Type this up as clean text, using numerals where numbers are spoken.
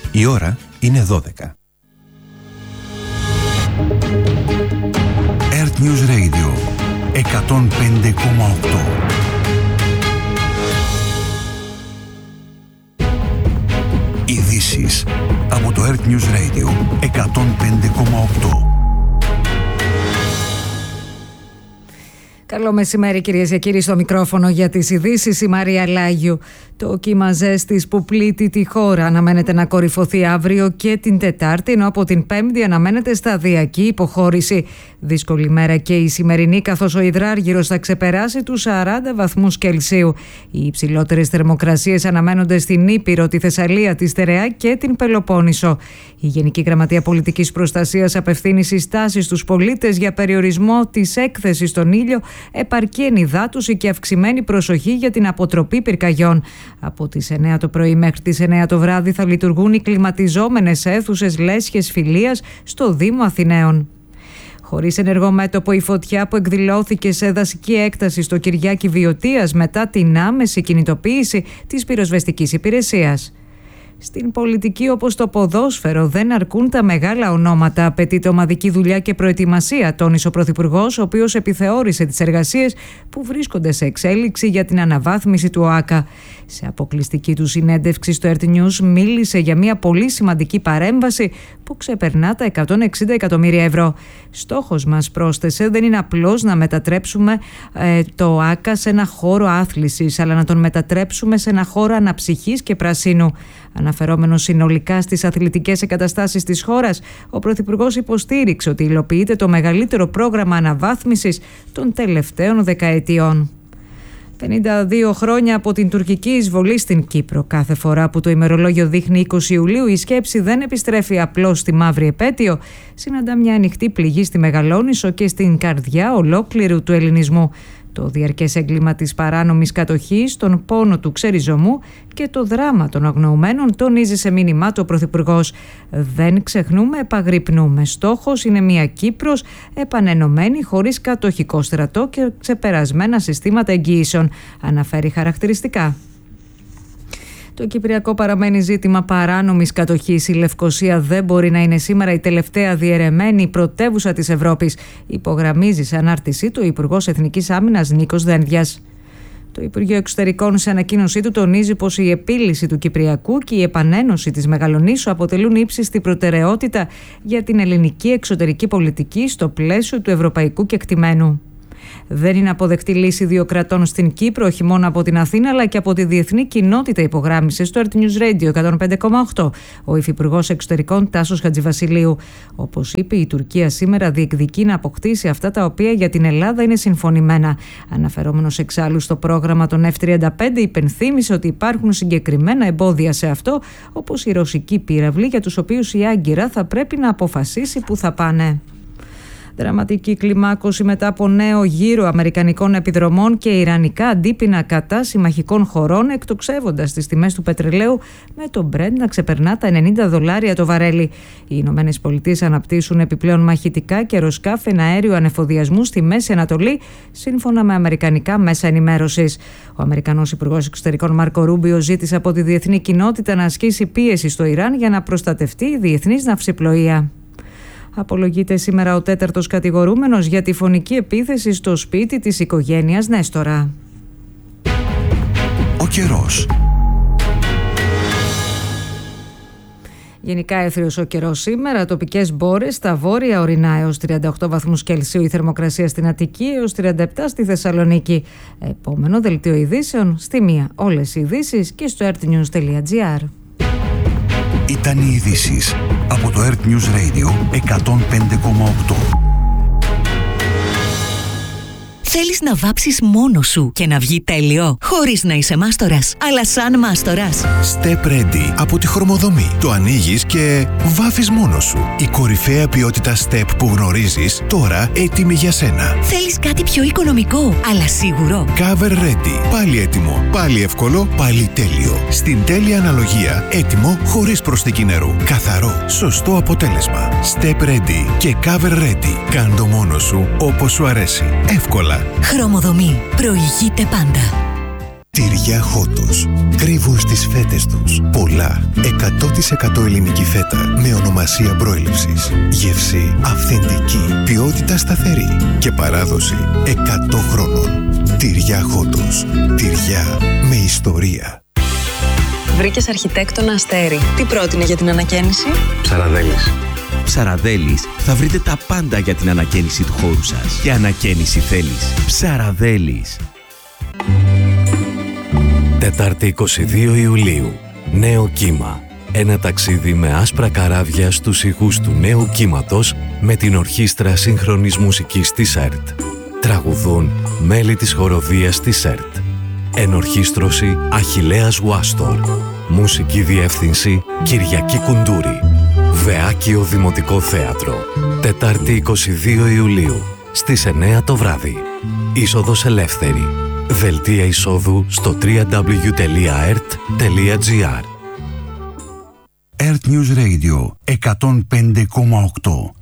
Η ώρα είναι 12. Earth News Radio 105,8. Ειδήσεις από το Earth News Radio 105,8. Καλό μεσημέρι, κυρίες και κύριοι, στο μικρόφωνο για τις ειδήσεις η Μαρία Λάγιου. Το κύμα ζέστης που πλήττει τη χώρα αναμένεται να κορυφωθεί αύριο και την Τετάρτη, ενώ από την Πέμπτη αναμένεται σταδιακή υποχώρηση. Δύσκολη μέρα και η σημερινή, καθώς ο υδράργυρος θα ξεπεράσει τους 40 βαθμούς Κελσίου. Οι υψηλότερες θερμοκρασίες αναμένονται στην Ήπειρο, τη Θεσσαλία, τη Στερεά και την Πελοπόννησο. Η Γενική Γραμματεία Πολιτικής Προστασίας απευθύνει συστάσεις στους πολίτες για περιορισμό της έκθεσης στον ήλιο, επαρκή ενυδάτωση και αυξημένη προσοχή για την αποτροπή πυρκαγιών. Από τις 9 το πρωί μέχρι τις 9 το βράδυ θα λειτουργούν οι κλιματιζόμενες αίθουσες Λέσχες Φιλίας στο Δήμο Αθηναίων. Χωρίς ενεργό μέτωπο, η φωτιά που εκδηλώθηκε σε δασική έκταση στο Κυριάκι Βιωτίας μετά την άμεση κινητοποίηση της πυροσβεστικής υπηρεσίας. Στην πολιτική, όπως το ποδόσφαιρο, δεν αρκούν τα μεγάλα ονόματα. Απαιτείται ομαδική δουλειά και προετοιμασία, τόνισε ο Πρωθυπουργός, ο οποίος επιθεώρησε τις εργασίες που βρίσκονται σε εξέλιξη για την αναβάθμιση του ΟΑΚΑ. Σε αποκλειστική του συνέντευξη στο Earth News μίλησε για μια πολύ σημαντική παρέμβαση που ξεπερνά τα 160 εκατομμύρια ευρώ. Στόχος μας, πρόσθεσε, δεν είναι απλώς να μετατρέψουμε το ΟΑΚΑ σε ένα χώρο άθλησης, αλλά να τον μετατρέψουμε σε ένα χώρο αναψυχής και πρασίνου. Αναφερόμενος συνολικά στις αθλητικές εγκαταστάσεις της χώρας, ο Πρωθυπουργός υποστήριξε ότι υλοποιείται το μεγαλύτερο πρόγραμμα αναβάθμισης των τελευταίων δεκαετιών. 52 χρόνια από την τουρκική εισβολή στην Κύπρο. Κάθε φορά που το ημερολόγιο δείχνει 20 Ιουλίου, η σκέψη δεν επιστρέφει απλώς στη μαύρη επέτειο. Συναντά μια ανοιχτή πληγή στη Μεγαλόνισσο και στην καρδιά ολόκληρου του ελληνισμού. Το διαρκές έγκλημα της παράνομης κατοχής, τον πόνο του ξεριζωμού και το δράμα των αγνοουμένων τονίζει σε μήνυμά του ο Πρωθυπουργός. Δεν ξεχνούμε, επαγρυπνούμε. Στόχος είναι μια Κύπρος επανενωμένη, χωρίς κατοχικό στρατό και ξεπερασμένα συστήματα εγγυήσεων, αναφέρει χαρακτηριστικά. Το Κυπριακό παραμένει ζήτημα παράνομης κατοχής. Η Λευκοσία δεν μπορεί να είναι σήμερα η τελευταία διαιρεμένη πρωτεύουσα της Ευρώπης, υπογραμμίζει σε ανάρτησή του ο Υπουργός Εθνικής Άμυνας Νίκος Δένδιας. Το Υπουργείο Εξωτερικών σε ανακοίνωσή του τονίζει πως η επίλυση του Κυπριακού και η επανένωση της Μεγαλονήσου αποτελούν ύψιστη προτεραιότητα για την ελληνική εξωτερική πολιτική στο πλαίσιο του ευρωπαϊκού κεκτημένου. Δεν είναι αποδεκτή λύση δύο κρατών στην Κύπρο, όχι μόνο από την Αθήνα αλλά και από τη διεθνή κοινότητα, υπογράμμισε στο Earth News Radio 105,8 ο Υφυπουργός Εξωτερικών Τάσος Χατζηβασιλείου. Όπως είπε, η Τουρκία σήμερα διεκδικεί να αποκτήσει αυτά τα οποία για την Ελλάδα είναι συμφωνημένα. Αναφερόμενος εξάλλου στο πρόγραμμα των F-35, υπενθύμησε ότι υπάρχουν συγκεκριμένα εμπόδια σε αυτό, όπως η ρωσική πύραυλη, για τους οποίους η Άγκυρα θα πρέπει να αποφασίσει που θα πάνε. Δραματική κλιμάκωση μετά από νέο γύρο αμερικανικών επιδρομών και ιρανικά αντίπεινα κατά συμμαχικών χωρών, εκτοξεύοντας τις τιμές του πετρελαίου με το Brent να ξεπερνά τα $90 το βαρέλι. Οι Ηνωμένες Πολιτείες αναπτύσσουν επιπλέον μαχητικά και αεροσκάφη αέριου ανεφοδιασμού στη Μέση Ανατολή, σύμφωνα με αμερικανικά μέσα ενημέρωσης. Ο Αμερικανός Υπουργός Εξωτερικών Μάρκο Ρούμπιο ζήτησε από τη διεθνή κοινότητα να ασκήσει πίεση στο Ιράν για να προστατευτεί η διεθνής ναυσιπλοεία. Απολογείται σήμερα ο τέταρτος κατηγορούμενος για τη φωνική επίθεση στο σπίτι της οικογένειας Νέστορα. Ο καιρός. Γενικά έθριος ο καιρός σήμερα, τοπικές μπόρες στα βόρεια ορεινά έως 38 βαθμούς Κελσίου η θερμοκρασία στην Αττική, έως 37 στη Θεσσαλονίκη. Επόμενο δελτίο ειδήσεων στη 1. Όλες οι ειδήσεις και στο earthnews.gr. Ήταν οι ειδήσεις από το Earth News Radio 105,8. Θέλεις να βάψεις μόνος σου και να βγει τέλειο, χωρίς να είσαι μάστορας, αλλά σαν μάστορας. Step Ready από τη Χρωμοδομή. Το ανοίγεις και βάφεις μόνος σου. Η κορυφαία ποιότητα Step που γνωρίζεις, τώρα έτοιμη για σένα. Θέλεις κάτι πιο οικονομικό, αλλά σίγουρο. Cover Ready. Πάλι έτοιμο, πάλι εύκολο, πάλι τέλειο. Στην τέλεια αναλογία, έτοιμο χωρίς προσθήκη νερού. Καθαρό, σωστό αποτέλεσμα. Step Ready και Cover Ready. Κάν' το μόνος σου όπως σου αρέσει. Εύκολα. Χρωμοδομή. Προηγείται πάντα. Τυριά Χότος. Κρύβουν στις φέτες τους πολλά. 100% ελληνική φέτα με ονομασία προέλευσης. Γεύση αυθεντική. Ποιότητα σταθερή. Και παράδοση 100 χρόνων. Τυριά Χότος. Τυριά με ιστορία. Βρήκες αρχιτέκτονα Αστέρι. Τι πρότεινε για την ανακαίνιση? Ψαραδέλης. Ψαραδέλης, θα βρείτε τα πάντα για την ανακαίνιση του χώρου σας. Και ανακαίνιση θέλεις. Ψαραδέλης. Τετάρτη 22 Ιουλίου. Νέο κύμα. Ένα ταξίδι με άσπρα καράβια στους ηχούς του νέου κύματος με την Ορχήστρα Σύγχρονης Μουσικής της ΕΡΤ. Τραγουδούν μέλη της χοροδίας της ΕΡΤ. Ενορχήστρωση Αχιλλέας Γουάστορ. Μουσική διεύθυνση Κυριακή Κουντούρη. Βεάκιο Δημοτικό Θέατρο. Τετάρτη 22 Ιουλίου στις 9 το βράδυ. Είσοδος ελεύθερη. Δελτία εισόδου στο www.ert.gr. ΕΡΤ News Radio 105,8.